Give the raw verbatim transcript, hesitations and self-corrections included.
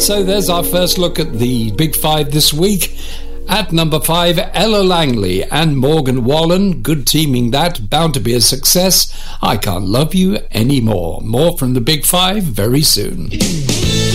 So there's our first look at the Big Five this week. At number five, Ella Langley and Morgan Wallen. Good teaming that, bound to be a success. I Can't Love You Anymore. More from the Big Five very soon.